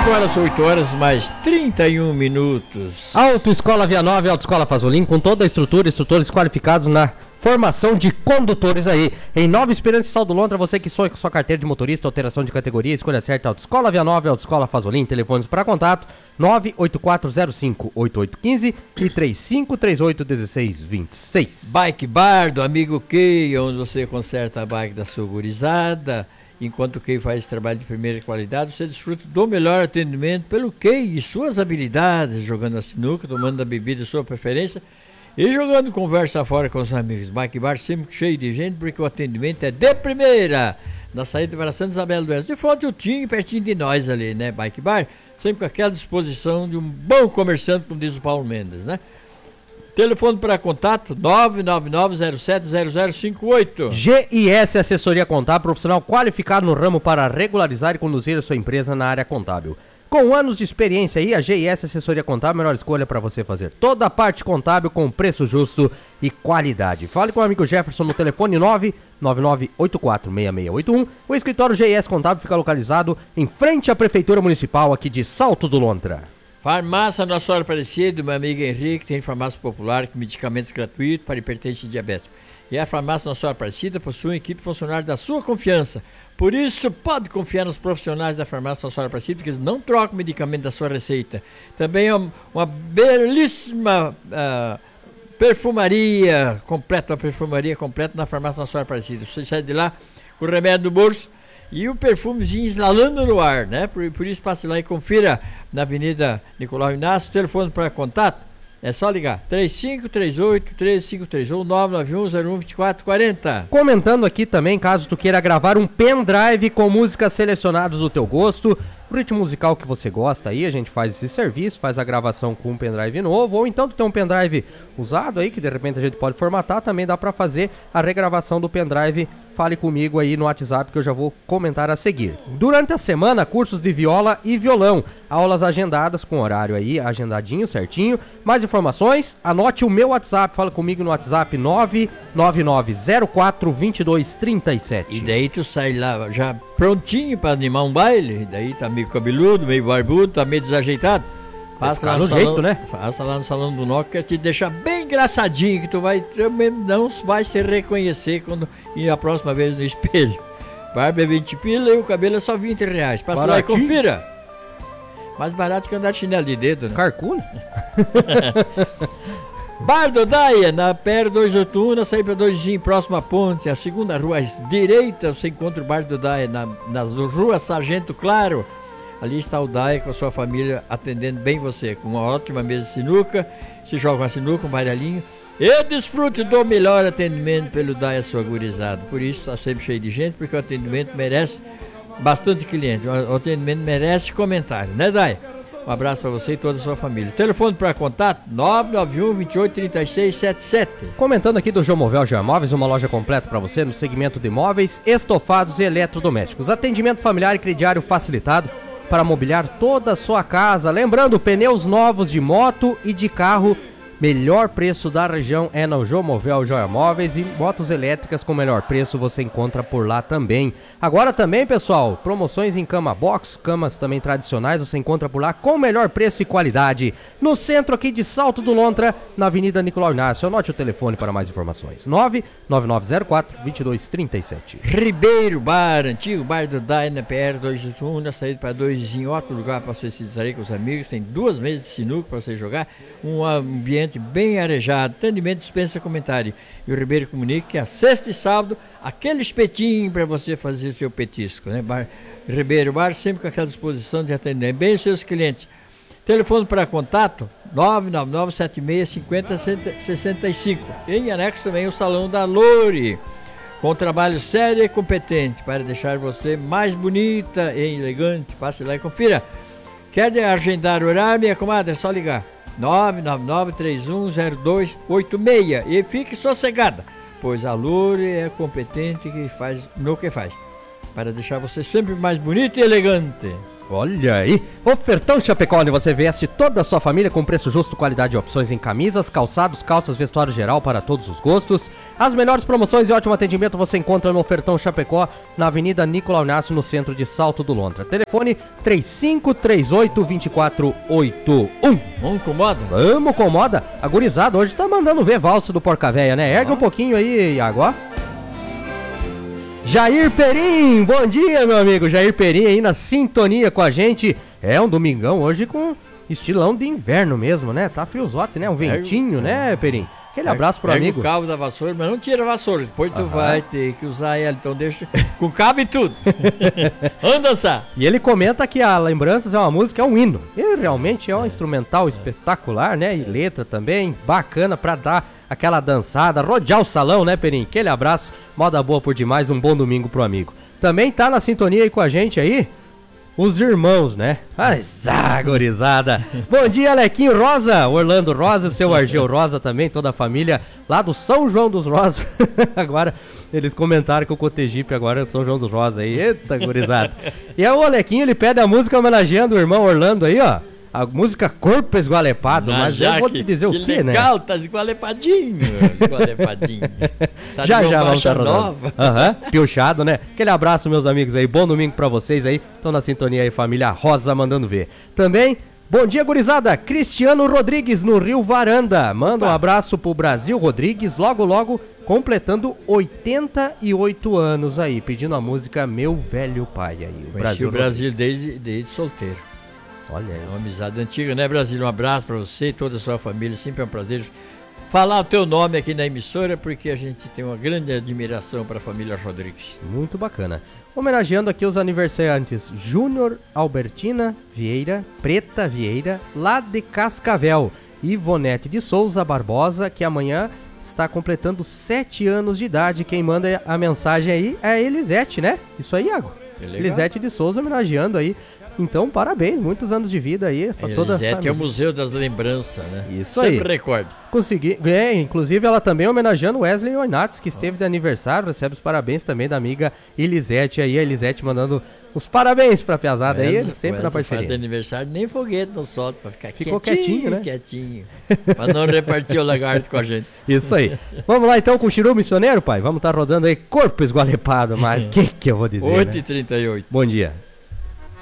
Agora são 8 horas mais 31 minutos. Autoescola Via Nova e Autoescola Fazolin, com toda a estrutura, instrutores qualificados na formação de condutores aí. Em Nova Esperança e Saldo Lontra, você que sonha com sua carteira de motorista, alteração de categoria, escolha certa, Autoescola Via Nova e Autoescola Fazolin. Telefones para contato 984058815 e 35381626. Bike Bar do amigo Key, onde você conserta a bike da sua gurizada. Enquanto o Key faz esse trabalho de primeira qualidade, você desfruta do melhor atendimento pelo Key e suas habilidades, jogando a sinuca, tomando a bebida de sua preferência e jogando conversa fora com os amigos. Bike Bar sempre cheio de gente, porque o atendimento é de primeira. Na saída para Santa Isabel do Oeste, de frente ao Tinho, pertinho de nós ali, né? Bike Bar, sempre com aquela disposição de um bom comerciante, como diz o Paulo Mendes, né? Telefone para contato 999070058. GIS Assessoria Contábil, profissional qualificado no ramo para regularizar e conduzir a sua empresa na área contábil. Com anos de experiência aí, a GIS Assessoria Contábil é a melhor escolha para você fazer toda a parte contábil com preço justo e qualidade. Fale com o amigo Jefferson no telefone 999846681. O escritório GIS Contábil fica localizado em frente à Prefeitura Municipal aqui de Salto do Lontra. Farmácia Nossa Senhora Aparecida, meu amigo Henrique, tem farmácia popular com medicamentos gratuitos para hipertensão e diabetes. E a farmácia Nossa Senhora Aparecida possui uma equipe funcionária da sua confiança. Por isso, pode confiar nos profissionais da farmácia Nossa Senhora Aparecida, porque eles não trocam medicamento da sua receita. Também é uma belíssima perfumaria completa, na farmácia Nossa Senhora Aparecida. Você sai de lá com o remédio do bolso e o perfumezinho eslalando no ar, né? Por isso, passe lá e confira na Avenida Nicolau Inácio. Telefone para contato, é só ligar, 3538-3531, 991-01-2440. Comentando aqui também, caso tu queira gravar um pendrive com músicas selecionadas do teu gosto, o ritmo musical que você gosta aí, a gente faz esse serviço, faz a gravação com um pendrive novo, ou então tu tem um pendrive usado aí, que de repente a gente pode formatar, também dá pra fazer a regravação do pendrive. Fale comigo aí no WhatsApp que eu já vou comentar a seguir. Durante a semana, cursos de viola e violão, aulas agendadas com horário aí, agendadinho, certinho. Mais informações, anote o meu WhatsApp, fala comigo no WhatsApp 999042237. E daí tu sai lá já prontinho pra animar um baile, e daí tá meio cabeludo, meio barbudo, tá meio desajeitado. Passa lá no salão, jeito, né? Passa lá no salão do Noca, que te deixa bem engraçadinho, que tu não vai se reconhecer quando ir a próxima vez no espelho. Barba é 20 pila e o cabelo é só 20 reais. Passa baratinho lá e confira. Mais barato que andar de chinelo de dedo, né? Carcule. Bar do Daia, na PR 281, na saída 2 próximo à ponte, a segunda rua à direita, você encontra o Bar do Daia, nas ruas Sargento Claro. Ali está o Daia com a sua família atendendo bem você, com uma ótima mesa de sinuca, se joga uma sinuca, um baralhinho, e desfrute do melhor atendimento pelo Daia sua gurizada. Por isso está sempre cheio de gente, porque o atendimento merece bastante cliente, o atendimento merece comentário, né, Daia? Um abraço para você e toda a sua família. Telefone para contato 991-283677. Comentando aqui do Geomovel Geomóveis, uma loja completa para você no segmento de móveis, estofados e eletrodomésticos. Atendimento familiar e crediário facilitado para mobiliar toda a sua casa. Lembrando, pneus novos de moto e de carro, melhor preço da região é no Geomovel Geomóveis, e motos elétricas com melhor preço você encontra por lá também. Agora também, pessoal, promoções em cama box, camas também tradicionais, você encontra por lá com melhor preço e qualidade. No centro aqui de Salto do Lontra, na Avenida Nicolau Inácio. Anote o telefone para mais informações, 99904-2237. Ribeiro Bar, antigo bar do Daia, na PR 281, na saída para 2 em outro lugar para você se distrair com os amigos. Tem 2 mesas de sinuca para você jogar, um ambiente bem arejado, atendimento dispensa comentário. E o Ribeiro comunica que a sexta e sábado, aquele espetinho para você fazer o seu petisco, né? Ribeiro Bar, sempre com aquela disposição de atender bem os seus clientes. Telefone para contato 999-7650-65. Em anexo também o Salão da Lore, com trabalho sério e competente para deixar você mais bonita e elegante. Passe lá e confira. Quer agendar horário, minha comadre? É só ligar 999-310286 e fique sossegada, pois a Lore é competente no que faz, para deixar você sempre mais bonito e elegante. Olha aí, Ofertão Chapecó, onde você veste toda a sua família com preço justo, qualidade e opções em camisas, calçados, calças, vestuário geral para todos os gostos. As melhores promoções e ótimo atendimento você encontra no Ofertão Chapecó, na Avenida Nicolau Inácio, no centro de Salto do Lontra. Telefone 3538-2481. Vamos com moda? Vamos com moda. A gurizada hoje tá mandando ver valsa do Porca Véia, né? Ergue um pouquinho aí, Iago, ó. Jair Perim, bom dia, meu amigo. Jair Perim aí na sintonia com a gente. É um domingão hoje com estilão de inverno mesmo, né? Tá friozote, né? Um ventinho, né, Perim? Aquele abraço pro amigo. Pega o cabo da vassoura, mas não tira a vassoura. Depois tu vai ter que usar ela, então deixa com cabo e tudo. Vamos dançar. E ele comenta que a Lembranças é uma música, é um hino. E realmente é um instrumental espetacular, né? E letra também bacana pra dar aquela dançada, rodear o salão, né, Perim? Aquele abraço, moda boa por demais, um bom domingo pro amigo. Também tá na sintonia aí com a gente aí, os irmãos, né? Gurizada. Bom dia, Alequinho Rosa, Orlando Rosa, seu Argel Rosa também, toda a família lá do São João dos Rosa. Agora, eles comentaram que o Cotegipe agora é São João dos Rosa aí. Eita, gurizada. E aí o Alequinho, ele pede a música homenageando o irmão Orlando aí, ó. A música Corpo Esgualepado, mas eu vou te dizer o que, né? Legal, tá esgualepadinho, esgualepadinho. Tá já vamos estar nova. Piochado, né? Aquele abraço, meus amigos aí, bom domingo pra vocês aí. Estão na sintonia aí, família Rosa mandando ver. Também, bom dia, gurizada, Cristiano Rodrigues no Rio Varanda. Manda um abraço pro Brasil Rodrigues, logo, completando 88 anos aí, pedindo a música Meu Velho Pai aí. O Brasil desde solteiro. Olha aí. É uma amizade antiga, né, Brasil? Um abraço pra você e toda a sua família. Sempre é um prazer falar o teu nome aqui na emissora, porque a gente tem uma grande admiração para a família Rodrigues. Muito bacana. Homenageando aqui os aniversariantes Júnior Albertina Vieira, Preta Vieira, lá de Cascavel, Ivonete de Souza Barbosa, que amanhã está completando 7 anos de idade. Quem manda a mensagem aí é a Elisete, né? Isso aí, Iago. Elisete de Souza homenageando aí. Então, parabéns, muitos anos de vida aí pra toda a família. É o Museu das Lembranças, né? Isso aí. Sempre recordo. Consegui, inclusive ela também homenageando Wesley Oinates, que esteve de aniversário, recebe os parabéns também da amiga Elisete aí, a Elisete mandando os parabéns pra piazada aí, sempre na parceria. Faz aniversário, nem foguete não solta, pra ficar Ficou quietinho, né? Quietinho, pra não repartir o lagarto com a gente. Isso aí. Vamos lá então com o Chiru Missioneiro, pai? Vamos estar rodando aí Corpo Esgualepado, mas que eu vou dizer, 8h38. Bom dia.